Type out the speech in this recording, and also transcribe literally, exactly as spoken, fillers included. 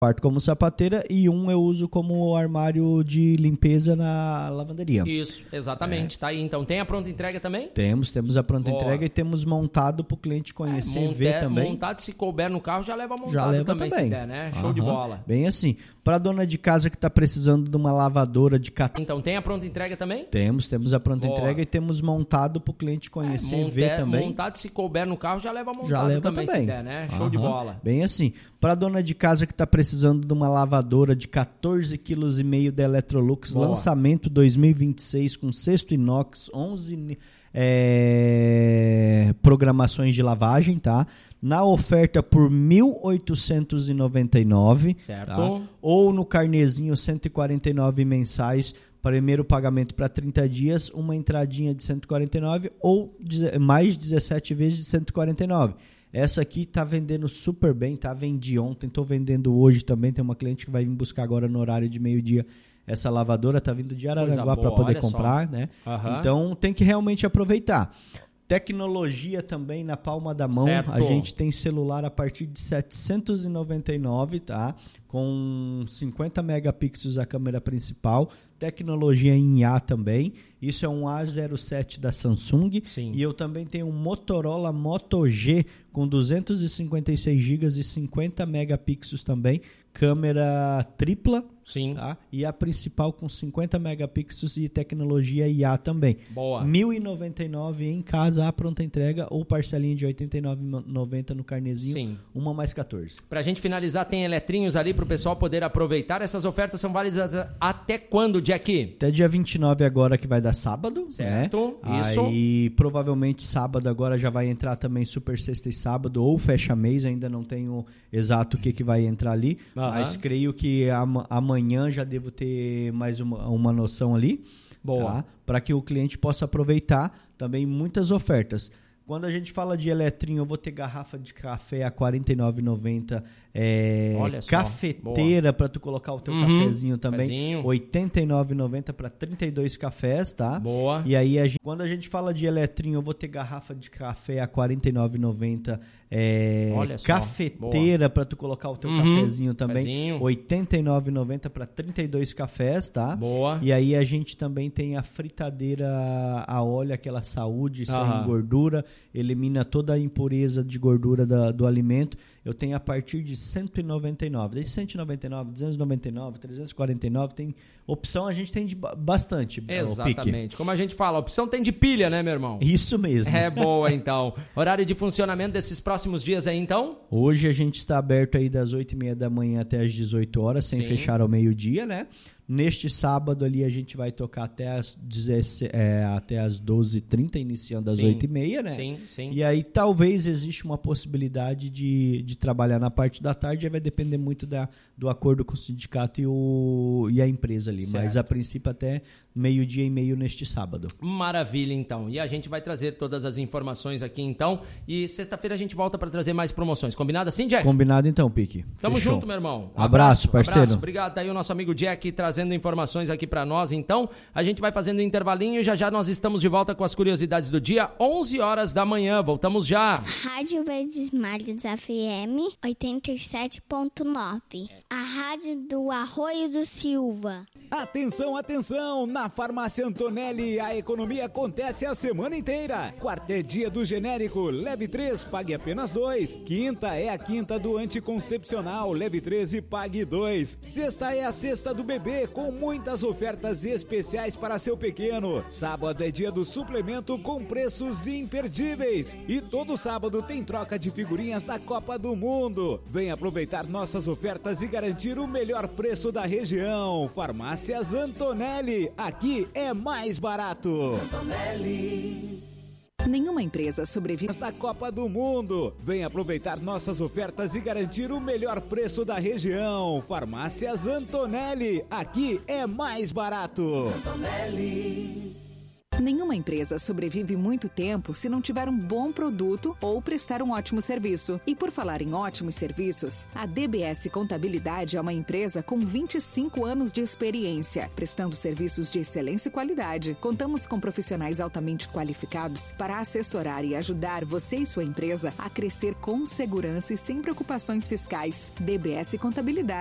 quarto como sapateira e um eu uso como armário de limpeza na lavanderia. Isso, exatamente. É. Tá aí, então. Tem a pronta entrega também? Temos, temos a pronta Boa. entrega e temos montado para o cliente conhecer é, monte, e ver também. Montado, se couber no carro, já leva montado já leva também, também, se der, né? Show uhum. de bola. Bem assim. Para dona de casa que está precisando de uma lavadora de quatorze... Então, tem a pronta entrega também? Temos, temos a pronta Boa. entrega e temos montado para o cliente conhecer é, monte, e ver também. Montado, se couber no carro, já leva montado já leva também, também, se der, né? Show uhum. de bola. Bem assim. Para dona de casa que está precisando de uma lavadora de quatorze vírgula cinco quilos da Electrolux, Boa. lançamento dois mil e vinte e seis com cesto inox, onze é, programações de lavagem, tá? Na oferta por mil oitocentos e noventa e nove reais, certo? Tá? Ou no carnezinho cento e quarenta e nove reais mensais, primeiro pagamento para trinta dias, uma entradinha de cento e quarenta e nove reais ou mais dezessete vezes de cento e quarenta e nove reais. Essa aqui tá vendendo super bem, tá? Vendi ontem, tô vendendo hoje também. Tem uma cliente que vai vir buscar agora no horário de meio-dia essa lavadora. Tá vindo de Araranguá para poder comprar, só. né? Uhum. Então tem que realmente aproveitar. Tecnologia também na palma da mão. Certo. A gente tem celular a partir de setecentos e noventa e nove, tá? Com cinquenta megapixels a câmera principal. Tecnologia em I A também. Isso é um A zero sete da Samsung. Sim. E eu também tenho um Motorola Moto G com duzentos e cinquenta e seis gigas e cinquenta megapixels também. Câmera tripla. Sim. Tá? E a principal com cinquenta megapixels e tecnologia I A também. Boa. mil e noventa e nove reais em casa, a pronta entrega ou parcelinha de oitenta e nove reais e noventa centavos no carnezinho. Sim. Uma mais quatorze. Pra gente finalizar, tem eletrinhos ali pro pessoal poder aproveitar. Essas ofertas são válidas até quando, Jack? Até dia vinte e nove agora, que vai dar sábado. Certo, né? isso. Aí provavelmente sábado agora já vai entrar também super sexta e sábado ou fecha mês. Ainda não tenho exato o que, que vai entrar ali. Uhum. Mas creio que am- amanhã já devo ter mais uma, uma noção ali. Boa. Tá? Para que o cliente possa aproveitar também muitas ofertas. Quando a gente fala de eletrinho, eu vou ter garrafa de café a quarenta e nove reais e noventa centavos. É, Olha só. Cafeteira para tu colocar o teu uhum. cafezinho também. Cafezinho. oitenta e nove reais e noventa centavos para trinta e dois cafés, tá? Boa. E aí, a gente, quando a gente fala de eletrinho, eu vou ter garrafa de café a quarenta e nove reais e noventa centavos. É, Olha só. cafeteira para tu colocar o teu uhum. cafezinho também. Cafezinho. oitenta e nove reais e noventa centavos para trinta e dois cafés, tá? Boa. E aí a gente também tem a fritadeira a óleo, aquela saúde, sem Aham. gordura, elimina toda a impureza de gordura da, do alimento. Eu tenho a partir de cento e noventa e nove reais. Desde cento e noventa e nove reais, duzentos e noventa e nove reais, trezentos e quarenta e nove reais, tem opção, a gente tem de bastante. Exatamente. Como a gente fala, a opção tem de pilha, né, meu irmão? Isso mesmo. É boa, então. Horário de funcionamento desses próximos dias aí, então? Hoje a gente está aberto aí das oito e meia da manhã até as dezoito horas, sem Sim. fechar ao meio-dia, né? Neste sábado ali a gente vai tocar até as, dezessete, é, até as doze e trinta, iniciando às oito e meia, né? Sim, sim. E aí talvez exista uma possibilidade de, de trabalhar na parte da tarde, aí vai depender muito da, do acordo com o sindicato e, o, e a empresa ali. Certo. Mas a princípio até meio-dia e meio neste sábado. Maravilha, então. E a gente vai trazer todas as informações aqui, então. E sexta-feira a gente volta para trazer mais promoções. Combinado assim, Jack? Combinado então, Pique. Tamo Fechou. junto, meu irmão. Um abraço, abraço, parceiro. Abraço. Obrigado. Tá aí o nosso amigo Jack trazendo informações aqui para nós. Então, a gente vai fazendo um intervalinho e já já nós estamos de volta com as curiosidades do dia, onze horas da manhã. Voltamos já. Rádio Verdes Mares F M oitenta e sete ponto nove. A rádio do Arroio do Silva. Atenção, atenção! Na Farmácia Antonelli, a economia acontece a semana inteira. Quarta é dia do genérico, leve três, pague apenas dois. Quinta é a quinta do anticoncepcional, leve três e pague dois. Sexta é a sexta do bebê, com muitas ofertas especiais para seu pequeno. Sábado é dia do suplemento com preços imperdíveis. E todo sábado tem troca de figurinhas da Copa do Mundo. Vem aproveitar nossas ofertas e garantir o melhor preço da região. Farmácias Antonelli, aqui é mais barato. Antonelli. Nenhuma empresa sobrevive da Copa do Mundo. Vem aproveitar nossas ofertas e garantir o melhor preço da região. Farmácias Antonelli, aqui é mais barato. Antonelli. Nenhuma empresa sobrevive muito tempo se não tiver um bom produto ou prestar um ótimo serviço. E por falar em ótimos serviços, a D B S Contabilidade é uma empresa com vinte e cinco anos de experiência, prestando serviços de excelência e qualidade. Contamos com profissionais altamente qualificados para assessorar e ajudar você e sua empresa a crescer com segurança e sem preocupações fiscais. D B S Contabilidade.